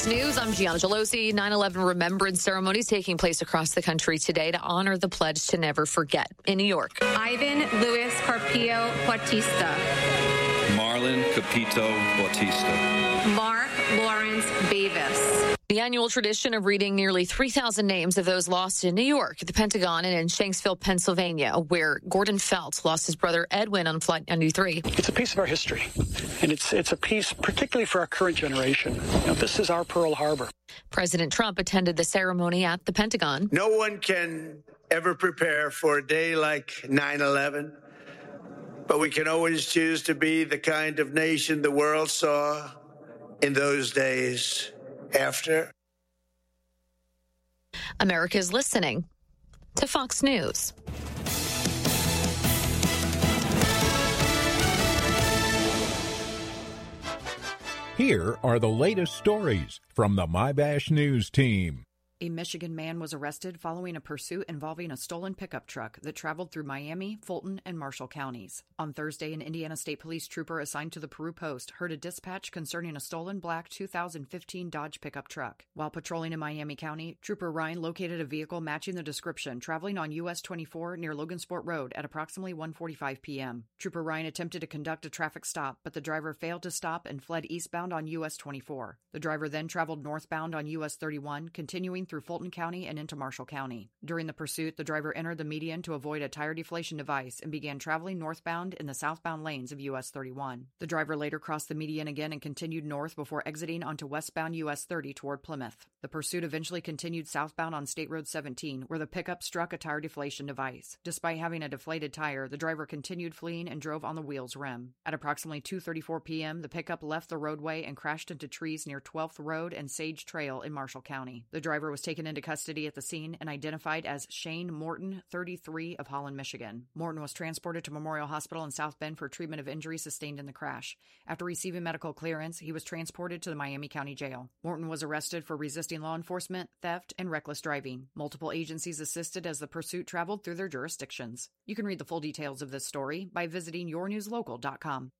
News, I'm Gianna Gelosi. 9/11 remembrance ceremonies taking place across the country today to honor the pledge to never forget. In New York, Ivan Luis Carpio Bautista. Marlon Capito Bautista. Mark Lawrence Davis. The annual tradition of reading nearly 3,000 names of those lost in New York, the Pentagon, and in Shanksville, Pennsylvania, where Gordon Felt lost his brother Edwin on Flight 93. It's a piece of our history, and it's a piece particularly for our current generation. This is our Pearl Harbor. President Trump attended the ceremony at the Pentagon. No one can ever prepare for a day like 9/11, but we can always choose to be the kind of nation the world saw in those days. After. America's listening to Fox News. Here are the latest stories from the MyBash News team. A Michigan man was arrested following a pursuit involving a stolen pickup truck that traveled through Miami, Fulton, and Marshall counties. On Thursday, an Indiana State Police trooper assigned to the Peru Post heard a dispatch concerning a stolen black 2015 Dodge pickup truck. While patrolling in Miami County, Trooper Ryan located a vehicle matching the description traveling on US 24 near Logansport Road at approximately 1:45 p.m. Trooper Ryan attempted to conduct a traffic stop, but the driver failed to stop and fled eastbound on US 24. The driver then traveled northbound on US 31, continuing through Fulton County and into Marshall County. During the pursuit, the driver entered the median to avoid a tire deflation device and began traveling northbound in the southbound lanes of US 31. The driver later crossed the median again and continued north before exiting onto westbound US 30 toward Plymouth. The pursuit eventually continued southbound on State Road 17, where the pickup struck a tire deflation device. Despite having a deflated tire, the driver continued fleeing and drove on the wheel's rim. At approximately 2:34 p.m., the pickup left the roadway and crashed into trees near 12th Road and Sage Trail in Marshall County. The driver was taken into custody at the scene and identified as Shane Morton, 33, of Holland, Michigan. Morton was transported to Memorial Hospital in South Bend for treatment of injuries sustained in the crash. After receiving medical clearance, he was transported to the Miami County Jail. Morton was arrested for resisting law enforcement, theft, and reckless driving. Multiple agencies assisted as the pursuit traveled through their jurisdictions. You can read the full details of this story by visiting yournewslocal.com.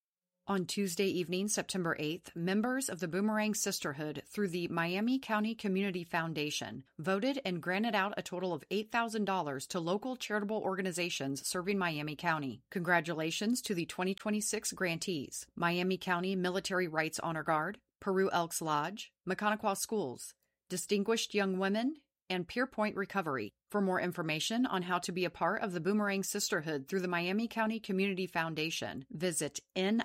On Tuesday evening, September 8th, members of the Boomerang Sisterhood through the Miami County Community Foundation voted and granted out a total of $8,000 to local charitable organizations serving Miami County. Congratulations to the 2026 grantees: Miami County Military Rights Honor Guard, Peru Elks Lodge, Mechaniqua Schools, Distinguished Young Women, and Pierpoint Recovery. For more information on how to be a part of the Boomerang Sisterhood through the Miami County Community Foundation, visit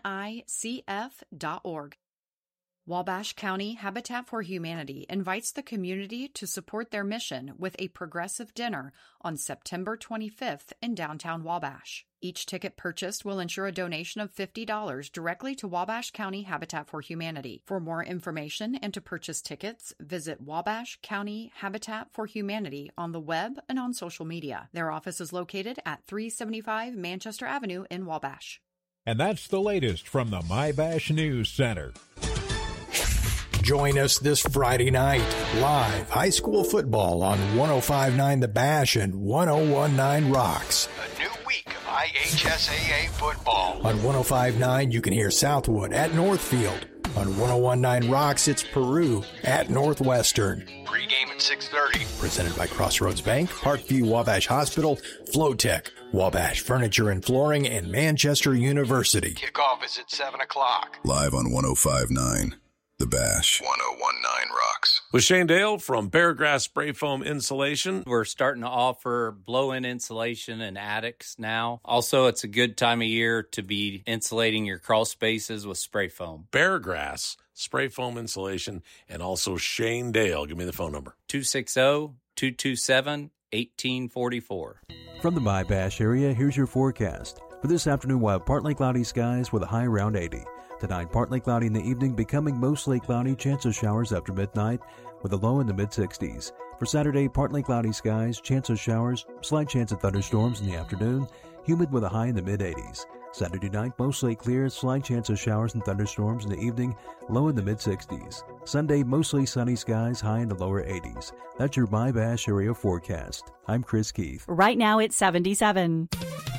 nicf.org. Wabash County Habitat for Humanity invites the community to support their mission with a progressive dinner on September 25th in downtown Wabash. Each ticket purchased will ensure a donation of $50 directly to Wabash County Habitat for Humanity. For more information and to purchase tickets, visit Wabash County Habitat for Humanity on the web and on social media. Their office is located at 375 Manchester Avenue in Wabash. And that's the latest from the MyBash News Center. Join us this Friday night, live high school football on 105.9 The Bash and 101.9 Rocks. A new week of IHSAA football. On 105.9, you can hear Southwood at Northfield. On 101.9 Rocks, it's Peru at Northwestern. Pre-game at 6:30. Presented by Crossroads Bank, Parkview Wabash Hospital, Flowtech, Wabash Furniture and Flooring, and Manchester University. Kickoff is at 7 o'clock. Live on 105.9. The Bash. 101.9 Rocks. With Shane Dale from Paragrass Spray Foam Insulation. We're starting to offer blow-in insulation in attics now. Also, it's a good time of year to be insulating your crawl spaces with spray foam. Paragrass Spray Foam Insulation, and also Shane Dale. Give me the phone number. 260-227-1844. From the MyBash area, here's your forecast. For this afternoon, we'll have partly cloudy skies with a high around 80. Tonight, partly cloudy in the evening, becoming mostly cloudy, chance of showers after midnight, with a low in the mid-60s. For Saturday, partly cloudy skies, chance of showers, slight chance of thunderstorms in the afternoon, humid with a high in the mid-80s. Saturday night, mostly clear, slight chance of showers and thunderstorms in the evening, low in the mid-60s. Sunday, mostly sunny skies, high in the lower 80s. That's your MyBash area forecast. I'm Chris Keith. Right now, it's 77.